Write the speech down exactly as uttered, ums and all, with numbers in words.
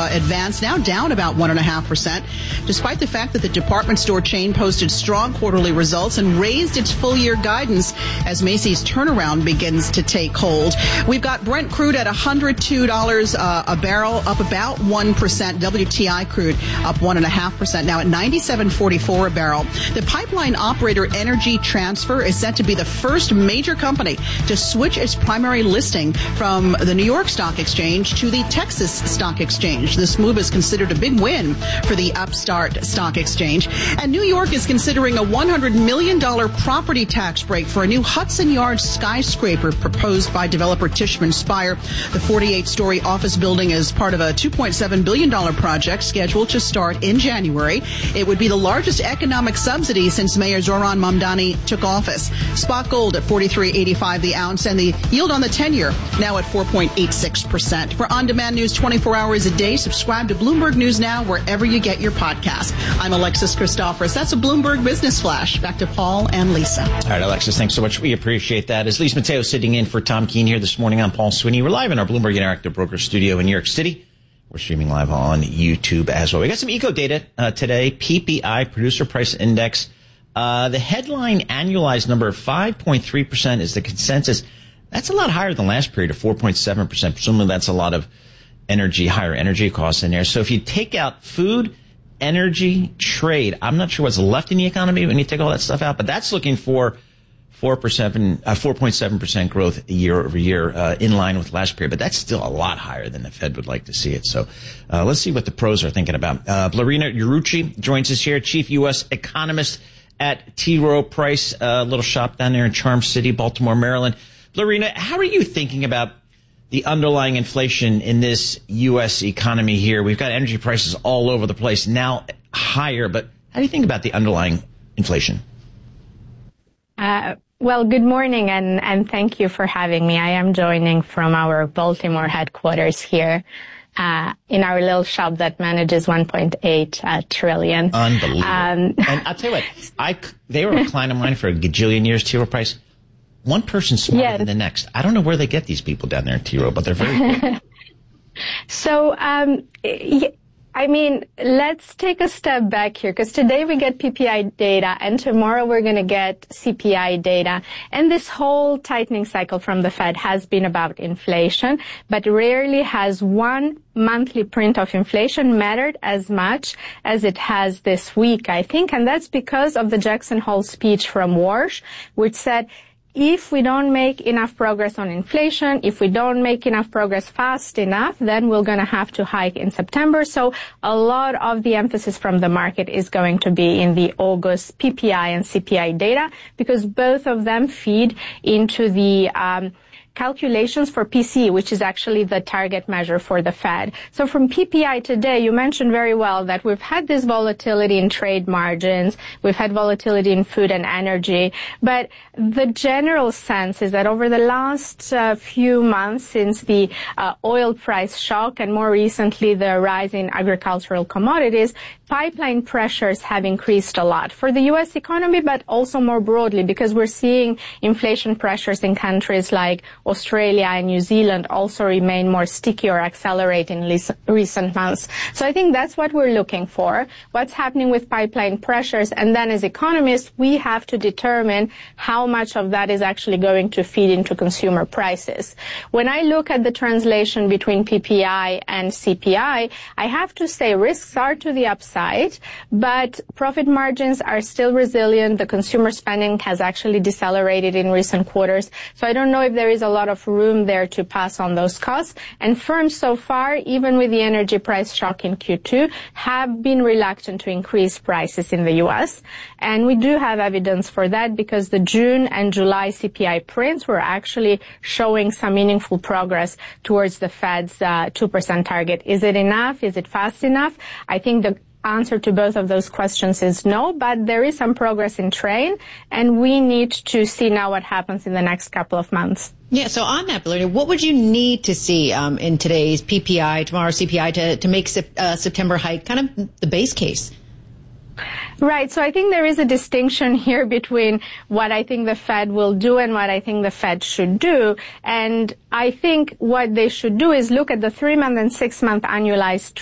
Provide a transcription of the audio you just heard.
uh, advance, now down about one point five percent, despite the fact that the department store chain posted strong quarterly results and raised its full-year guidance as Macy's turnaround begins to take hold. We've got Brent crude at one hundred two dollars uh, a barrel, up about one percent. W T I crude up one point five percent, now at ninety-seven forty-four a barrel. The pipeline operator Energy Transfer is set to be the first major company to switch its primary listing from the New York Stock Exchange to the Texas Stock Exchange. This move is considered a big win for the upstart stock exchange. And New York is considering a one hundred million dollars property tax break for a new Hudson Yards skyscraper proposed by developer Tishman Speyer. The forty-eight story office building is part of a two point seven billion dollars project scheduled to start in January. It would be the largest economic subsidy since Mayor Zoran Mamdani took office. Spot gold at forty-three eighty-five the ounce, and the yield on the ten-year now at four point eight six percent. For on-demand news twenty-four hours a day, subscribe to Bloomberg News Now wherever you get your podcast. I'm Alexis Christoforous. That's a Bloomberg Business Flash. Back to Paul and Lisa. All right, Alexis, thanks so much. We appreciate that. As Lisa Mateo sitting in for Tom Keene here this morning, I'm Paul Sweeney. We're live in our Bloomberg Interactive Broker studio in New York City. We're streaming live on YouTube as well. We got some eco data uh, today. P P I, Producer Price Index. Uh, the headline annualized number of five point three percent is the consensus. That's a lot higher than last period of four point seven percent. Presumably that's a lot of energy, higher energy costs in there. So if you take out food, energy, trade, I'm not sure what's left in the economy when you take all that stuff out, but that's looking for four percent, uh, four point seven percent growth year over year, uh, in line with last period. But that's still a lot higher than the Fed would like to see it. So, uh, let's see what the pros are thinking about. Uh, Blarina Urucci joins us here, chief U S economist at T. Rowe Price, a uh, little shop down there in Charm City, Baltimore, Maryland. Blarina, how are you thinking about the underlying inflation in this U S economy here? We've got energy prices all over the place, now higher, but how do you think about the underlying inflation? Uh, well, good morning, and, and thank you for having me. I am joining from our Baltimore headquarters here, uh, in our little shop that manages one point eight uh, trillion. Unbelievable. Um, and I'll tell you what, I, they were a client of mine for a gajillion years, T. Rowe Price. One person smarter yes. than the next. I don't know where they get these people down there in T. Rowe, but they're very good. So, um, I mean, let's take a step back here, because today we get P P I data, and tomorrow we're going to get C P I data. And this whole tightening cycle from the Fed has been about inflation, but rarely has one monthly print of inflation mattered as much as it has this week, I think. And that's because of the Jackson Hole speech from Warsh, which said, if we don't make enough progress on inflation, if we don't make enough progress fast enough, then we're going to have to hike in September. So a lot of the emphasis from the market is going to be in the August P P I and C P I data, because both of them feed into the um calculations for P C E, which is actually the target measure for the Fed. So from P P I today, you mentioned very well that we've had this volatility in trade margins, we've had volatility in food and energy, but the general sense is that over the last uh, few months, since the uh, oil price shock and more recently the rise in agricultural commodities, pipeline pressures have increased a lot for the U S economy, but also more broadly, because we're seeing inflation pressures in countries like Australia and New Zealand also remain more sticky or accelerate in recent months. So I think that's what we're looking for, what's happening with pipeline pressures. And then as economists, we have to determine how much of that is actually going to feed into consumer prices. When I look at the translation between P P I and C P I, I have to say risks are to the upside, but profit margins are still resilient. The consumer spending has actually decelerated in recent quarters. So I don't know if there is a lot of room there to pass on those costs. And firms so far, even with the energy price shock in Q two, have been reluctant to increase prices in the U S. And we do have evidence for that, because the June and July C P I prints were actually showing some meaningful progress towards the Fed's uh, two percent target. Is it enough? Is it fast enough? I think the answer to both of those questions is no, but there is some progress in train, and we need to see now what happens in the next couple of months. Yeah, so on that, Blarina, what would you need to see um, in today's P P I, tomorrow's C P I, to, to make uh, September hike kind of the base case? Right. So I think there is a distinction here between what I think the Fed will do and what I think the Fed should do. And I think what they should do is look at the three-month and six-month annualized